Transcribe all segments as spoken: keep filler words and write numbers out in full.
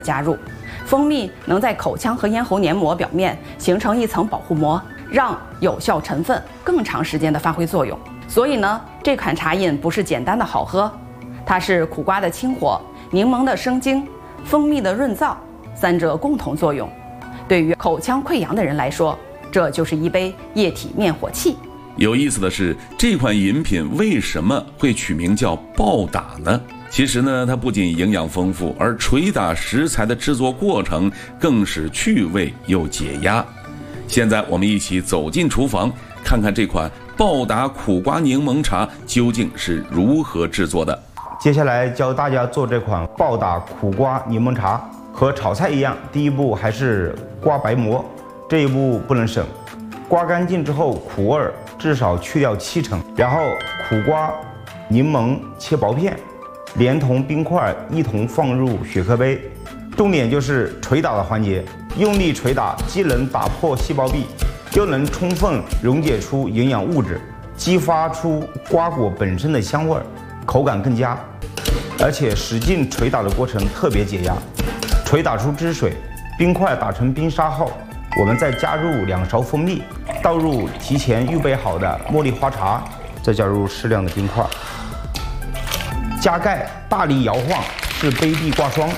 加入。蜂蜜能在口腔和咽喉黏膜表面形成一层保护膜，让有效成分更长时间的发挥作用。所以呢，这款茶饮不是简单的好喝，它是苦瓜的清活、柠檬的生津、蜂蜜的润燥三者共同作用。对于口腔溃疡的人来说，这就是一杯液体灭火器。 有意思的是，这款饮品为什么会取名叫暴打呢？其实呢，它不仅营养丰富，而捶打食材的制作过程更是趣味又解压。现在我们一起走进厨房，看看这款暴打苦瓜柠檬茶究竟是如何制作的。 接下来教大家做这款暴打苦瓜柠檬茶，和炒菜一样，第一步还是刮白膜，这一步不能省。刮干净之后，苦味儿至少去掉七成，然后苦瓜、柠檬切薄片，连同冰块一同放入雪克杯。重点就是捶打的环节，用力捶打，既能打破细胞壁，又能充分溶解出营养物质，激发出瓜果本身的香味儿，口感更佳。而且使劲捶打的过程特别解压，捶打出汁水，冰块打成冰沙后，我们再加入两勺蜂蜜，倒入提前预备好的茉莉花茶，再加入适量的冰块，加盖，大力摇晃至杯壁挂霜，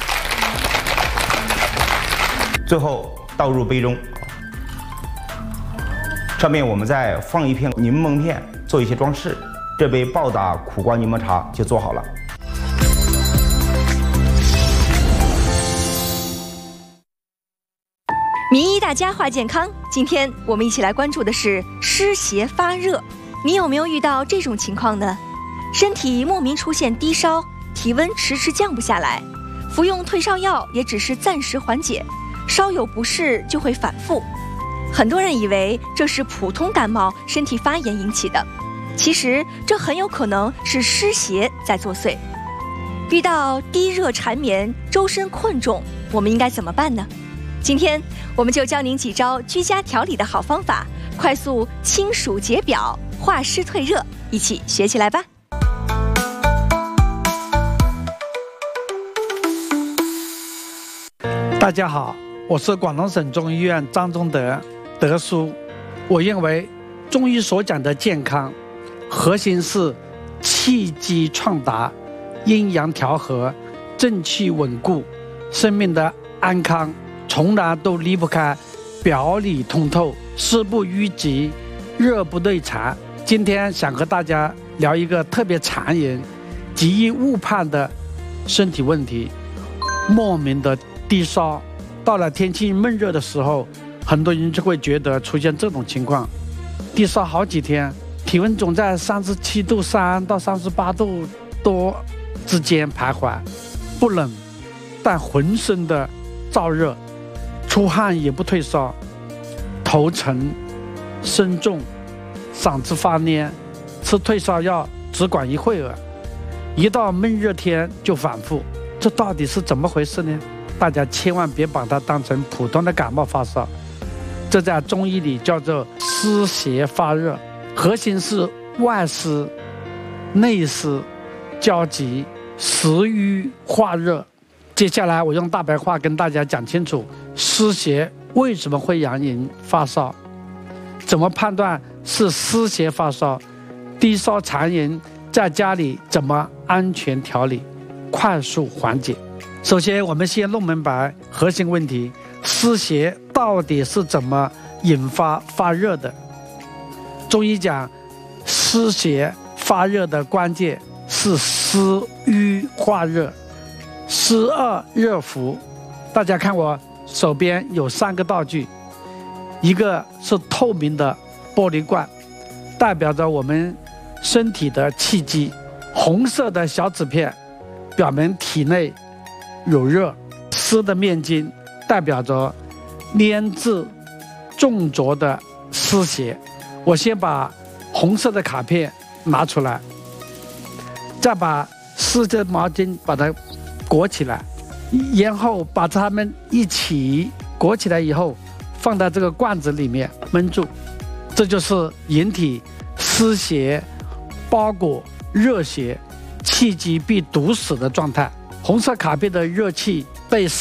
最后倒入杯中。上面我们再放一片柠檬片做一些装饰，这杯暴打苦瓜柠檬茶就做好了。 名医大家话健康，今天我们一起来关注的是湿邪发热。你有没有遇到这种情况呢？身体莫名出现低烧，体温迟迟降不下来，服用退烧药也只是暂时缓解，稍有不适就会反复。很多人以为这是普通感冒身体发炎引起的，其实这很有可能是湿邪在作祟。遇到低热缠绵、周身困重，我们应该怎么办呢？今天我们就教您几招居家调理的好方法，快速清暑解表、化湿退热，一起学起来吧。 大家好，我是广东省中医院张忠德德叔。我认为中医所讲的健康，核心是气机畅达、阴阳调和、正气稳固，生命的安康从来都离不开表里通透、湿不淤积、热不内残。今天想和大家聊一个特别常人、极易误判的身体问题——莫名的低烧。到了天气闷热的时候，很多人就会觉得出现这种情况：低烧好几天，体温总在三十七度三到三十八度多之间徘徊，不冷，但浑身的燥热，出汗也不退烧，头沉身重，嗓子发黏，吃退烧药只管一会儿，一到闷热天就反复，这到底是怎么回事呢？大家千万别把它当成普通的感冒发烧，这在中医里叫做湿邪发热，核心是外湿、内湿交集，食瘀化热。接下来我用大白话跟大家讲清楚湿邪为什么会让人发烧，怎么判断是湿邪发烧，低烧常人在家里怎么安全调理，快速缓解。首先我们先弄明白核心问题，湿邪到底是怎么引发发热的。中医讲湿邪发热的关键是湿瘀化热，湿恶热伏。大家看我手边有三个道具，一个是透明的玻璃罐，代表着我们身体的气机；红色的小纸片表明体内有热；湿的面巾代表着粘滞重浊的湿邪。我先把红色的卡片拿出来，再把湿的毛巾把它裹起来，然后把它们一起裹起来以后放在这个罐子里面闷住，这就是引体湿邪包裹热邪，气机被堵死的状态。红色卡片的热气被湿